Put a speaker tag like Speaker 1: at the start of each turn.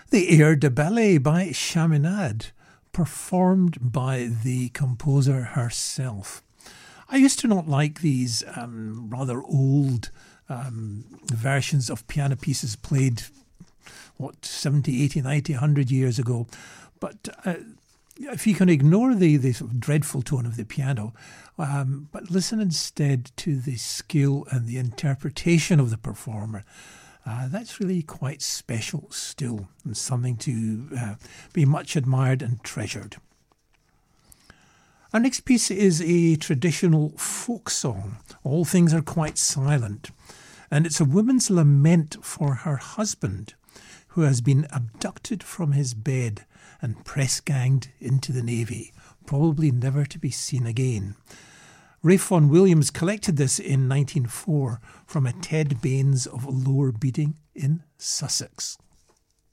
Speaker 1: The Air de Ballet by Chaminade, performed by the composer herself. I used to not like these rather old versions of piano pieces played, 70, 80, 90, 100 years ago. But if you can ignore the sort of dreadful tone of the piano, but listen instead to the skill and the interpretation of the performer, that's really quite special still, and something to be much admired and treasured. Our next piece is a traditional folk song. All things are quite silent. And it's a woman's lament for her husband, who has been abducted from his bed and press-ganged into the Navy, probably never to be seen again. Ralph Vaughan Williams collected this in 1904 from a Ted Baines of Lower Beeding in Sussex.